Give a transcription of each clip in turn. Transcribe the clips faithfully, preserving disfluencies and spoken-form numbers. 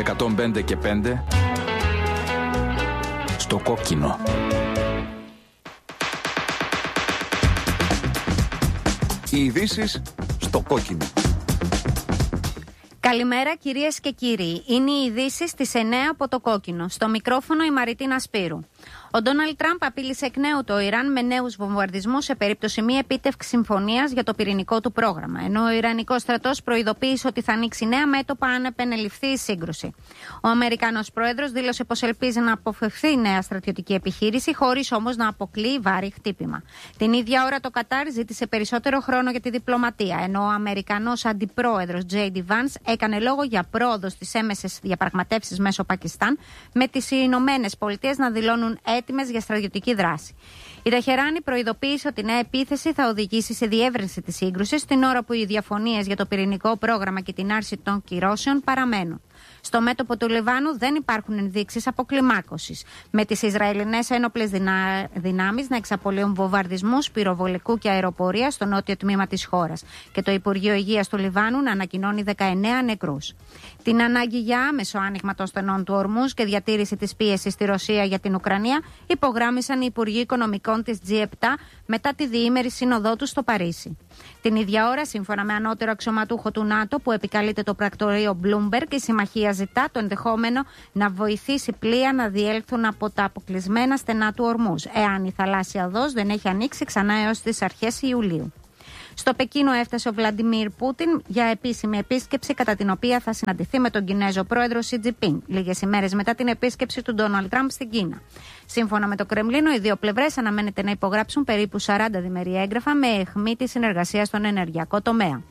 εκατόν πέντε και πέντε στο κόκκινο. Οι ειδήσεις στο κόκκινο. Καλημέρα κυρίες και κύριοι. Είναι οι ειδήσεις στις εννέα από το κόκκινο. Στο μικρόφωνο η Μαριτίνα Σπύρου. Ο Ντόναλντ Τραμπ απείλησε εκ νέου το Ιράν με νέους βομβαρδισμούς σε περίπτωση μη επίτευξης συμφωνίας για το πυρηνικό του πρόγραμμα. Ενώ ο Ιρανικός στρατός προειδοποίησε ότι θα ανοίξει νέα μέτωπα αν επενεληφθεί η σύγκρουση. Ο Αμερικανός πρόεδρος δήλωσε πως ελπίζει να αποφευθεί νέα στρατιωτική επιχείρηση, χωρίς όμως να αποκλείει βάρη χτύπημα. Την ίδια ώρα το Κατάρ ζήτησε περισσότερο χρόνο για τη διπλωματία, ενώ ο Αμερικανός αντιπρόεδρος τζέι ντι Vance έκανε λόγο για πρόοδο στις έμεσες διαπραγματεύσεις μέσω Πακιστάν, με τις Ηνωμένες Πολιτείες να δηλώνουν έτοιμες για στρατιωτική δράση. Η Τεχεράνη προειδοποίησε ότι η νέα επίθεση θα οδηγήσει σε διεύρυνση της σύγκρουσης, την ώρα που οι διαφωνίες για το πυρηνικό πρόγραμμα και την άρση των κυρώσεων παραμένουν. Στο μέτωπο του Λιβάνου δεν υπάρχουν ενδείξεις αποκλιμάκωσης, με τις Ισραηλινές ένοπλες δυνα... δυνάμεις να εξαπολύουν βομβαρδισμούς πυροβολικού και αεροπορία στο νότιο τμήμα της χώρας και το Υπουργείο Υγείας του Λιβάνου να ανακοινώνει δεκαεννέα νεκρούς. Την ανάγκη για άμεσο άνοιγμα των στενών του ορμούς και διατήρηση της πίεσης στη Ρωσία για την Ουκρανία υπογράμμισαν οι Υπουργοί Οικονομικών της τζι επτά μετά τη διήμερη σύνοδό τους στο Παρίσι. Την ίδια ώρα, σύμφωνα με ανώτερο αξιωματούχο του ΝΑΤΟ που επικαλείται το πρακτορείο Bloomberg, η συμμαχία ζητά το ενδεχόμενο να βοηθήσει πλοία να διέλθουν από τα αποκλεισμένα στενά του ορμούς, εάν η θαλάσσια οδός δεν έχει ανοίξει ξανά έως τις αρχές Ιουλίου. Στο Πεκίνο έφτασε ο Βλαντιμίρ Πούτιν για επίσημη επίσκεψη, κατά την οποία θα συναντηθεί με τον Κινέζο πρόεδρο Σι Τζινπίνγκ, λίγες ημέρες μετά την επίσκεψη του Ντόναλντ Τραμπ στην Κίνα. Σύμφωνα με το Κρεμλίνο, οι δύο πλευρές αναμένεται να υπογράψουν περίπου σαράντα διμερή έγγραφα με αιχμή τη συνεργασία στον ενεργειακό τομέα.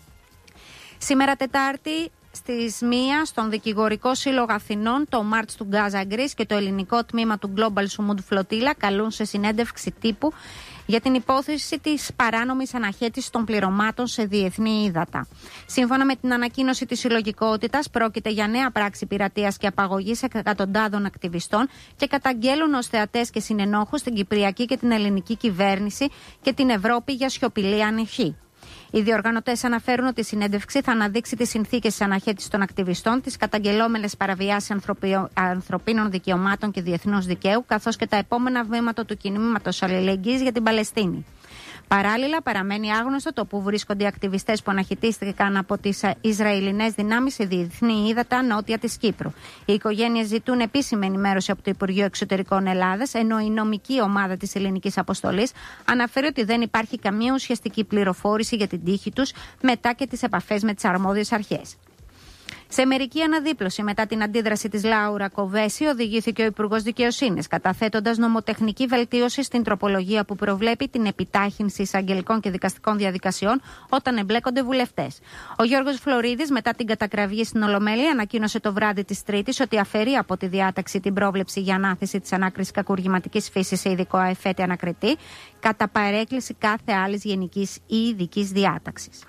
Σήμερα Τετάρτη, στις μία, στον Δικηγορικό Σύλλογο Αθηνών, το Μάρτς του Γκάζα Γκρίς και το ελληνικό τμήμα του Global Sumud Flotilla καλούν σε συνέντευξη τύπου για την υπόθεση της παράνομης αναχέτησης των πληρωμάτων σε διεθνή ύδατα. Σύμφωνα με την ανακοίνωση της συλλογικότητας, πρόκειται για νέα πράξη πειρατείας και απαγωγής εκατοντάδων ακτιβιστών και καταγγέλουν ως θεατές και συνενόχους την Κυπριακή και την Ελληνική κυβέρνηση και την Ευρώπη για σιωπηλή ανοχή. Οι διοργανωτές αναφέρουν ότι η συνέντευξη θα αναδείξει τις συνθήκες της αναχέτησης των ακτιβιστών, τις καταγγελόμενες παραβιάσεις ανθρωπίνων δικαιωμάτων και διεθνούς δικαίου, καθώς και τα επόμενα βήματα του κινήματος αλληλεγγύης για την Παλαιστίνη. Παράλληλα, παραμένει άγνωστο το που βρίσκονται οι ακτιβιστές που αναχαιτίστηκαν από τις Ισραηλινές δυνάμεις σε διεθνή ύδατα νότια της Κύπρου. Οι οικογένειες ζητούν επίσημη ενημέρωση από το Υπουργείο Εξωτερικών Ελλάδας, ενώ η νομική ομάδα της ελληνικής αποστολής αναφέρει ότι δεν υπάρχει καμία ουσιαστική πληροφόρηση για την τύχη τους μετά και τις επαφές με τις αρμόδιες αρχές. Σε μερική αναδίπλωση μετά την αντίδραση της Λάουρα Κοβέση, οδηγήθηκε ο Υπουργός Δικαιοσύνης, καταθέτοντας νομοτεχνική βελτίωση στην τροπολογία που προβλέπει την επιτάχυνση εισαγγελικών και δικαστικών διαδικασιών όταν εμπλέκονται βουλευτές. Ο Γιώργος Φλωρίδης, μετά την κατακραυγή στην Ολομέλεια, ανακοίνωσε το βράδυ της Τρίτης ότι αφαιρεί από τη διάταξη την πρόβλεψη για ανάθεση της ανάκρισης κακουργηματικής φύσης σε ειδικό αεφέτη ανακριτή, κατά παρέκκληση κάθε άλλης γενικής ή ειδικής διάταξης.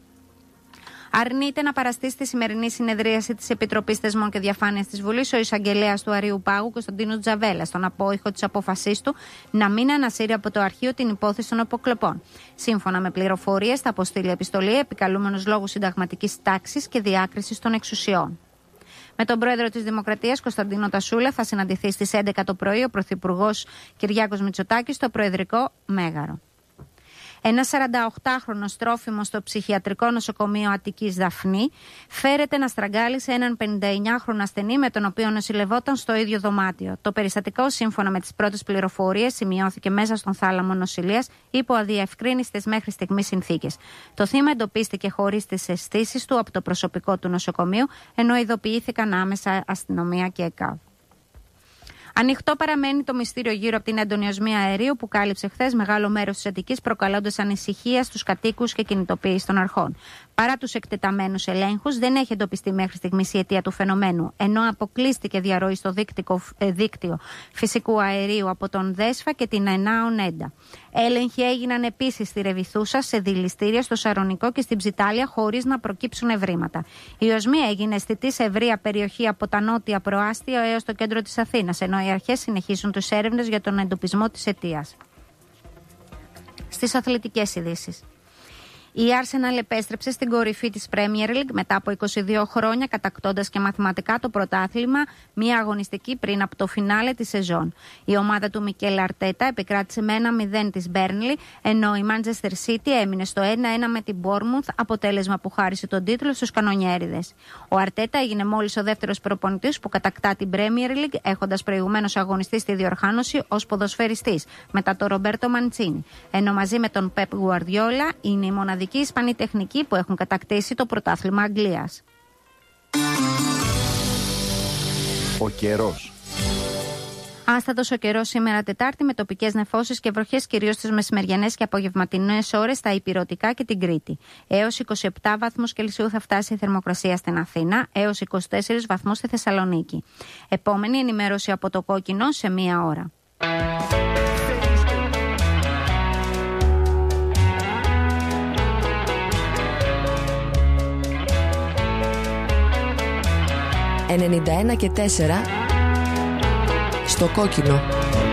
Αρνείται να παραστεί στη σημερινή συνεδρίαση της Επιτροπής Θεσμών και Διαφάνειας της Βουλής ο εισαγγελέας του Αρείου Πάγου, Κωνσταντίνος Τζαβέλας, στον απόϊχο της απόφασής του να μην ανασύρει από το αρχείο την υπόθεση των αποκλοπών. Σύμφωνα με πληροφορίες, θα αποστείλει επιστολή επικαλούμενος λόγους συνταγματικής τάξης και διάκρισης των εξουσιών. Με τον πρόεδρο της Δημοκρατίας, Κωνσταντίνο Τασούλα, θα συναντηθεί στις έντεκα το πρωί ο πρωθυπουργός Κυριάκος Μητσοτάκης στο Προεδρικό Μέγαρο. Ένα σαρανταοκτάχρονος τρόφιμος στο ψυχιατρικό νοσοκομείο Αττικής Δαφνή φέρεται να στραγγάλει σε έναν πενηνταεννιάχρονο ασθενή με τον οποίο νοσηλευόταν στο ίδιο δωμάτιο. Το περιστατικό, σύμφωνα με τις πρώτες πληροφορίες, σημειώθηκε μέσα στον θάλαμο νοσηλείας υπό αδιευκρίνιστες μέχρι στιγμής συνθήκες. Το θύμα εντοπίστηκε χωρίς τις αισθήσεις του από το προσωπικό του νοσοκομείου, ενώ ειδοποιήθηκαν άμεσα αστυνομία και ΕΚΑΒ. Ανοιχτό παραμένει το μυστήριο γύρω από την έντονη οσμία αερίου που κάλυψε χθες μεγάλο μέρος της Αττικής, προκαλώντας ανησυχία στους κατοίκους και κινητοποίηση των αρχών. Παρά τους εκτεταμένους ελέγχους, δεν έχει εντοπιστεί μέχρι στιγμής η αιτία του φαινομένου, ενώ αποκλείστηκε διαρροή στο δίκτυο φυσικού αερίου από τον ΔΕΣΦΑ και την ΕΝΑΟ ΝΕΝΤΑ. Έλεγχοι έγιναν επίσης στη Ρεβιθούσα, σε δηληστήρια, στο Σαρονικό και στην Ψιτάλια, χωρίς να προκύψουν ευρήματα. Η οσμία έγινε αισθητή σε ευρεία περιοχή από τα νότια προάστια έως το κέντρο της Αθήνας, ενώ οι αρχές συνεχίζουν τις έρευνες για τον εντοπισμό της αιτίας. Στις αθλητικές ειδήσεις. Η Arsenal επέστρεψε στην κορυφή της Premier League μετά από είκοσι δύο χρόνια, κατακτώντας και μαθηματικά το πρωτάθλημα, μία αγωνιστική πριν από το φινάλε της σεζόν. Η ομάδα του Μικέλ Αρτέτα επικράτησε με ένα μηδέν της Burnley, ενώ η Manchester City έμεινε στο ένα ένα με την Bournemouth, αποτέλεσμα που χάρισε τον τίτλο στους κανονιέριδες. Ο Αρτέτα έγινε μόλις ο δεύτερος προπονητής που κατακτά την Premier League, έχοντας προηγουμένως αγωνιστεί στη διοργάνωση ως ποδοσφαιριστής μετά τον Ρομπέρτο Μαντσίνι. Ενώ μαζί με τον Πεπ Γουαρδιόλα είναι οι μοναδικοί Ισπανοί τεχνικοί που έχουν κατακτήσει το πρωτάθλημα Αγγλίας. Ο καιρός. Άστατος ο καιρός σήμερα Τετάρτη, με τοπικές νεφώσεις και βροχές κυρίως στις μεσημεριανές και απογευματινές ώρες στα Ηπειρωτικά και την Κρήτη. Έως είκοσι επτά βαθμούς Κελσίου θα φτάσει η θερμοκρασία στην Αθήνα, έως είκοσι τέσσερις βαθμούς στη Θεσσαλονίκη. Επόμενη ενημέρωση από το Κόκκινο σε μία ώρα. ενενήντα ένα και τέσσερα στο Κόκκινο.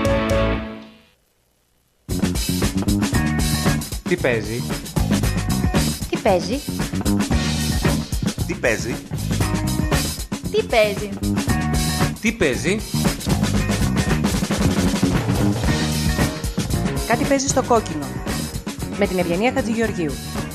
Τι παίζει? Τι παίζει? Τι παίζει? Τι παίζει? Τι παίζει? Κάτι παίζει στο Κόκκινο με την Ευγενία Χατζηγεωργίου.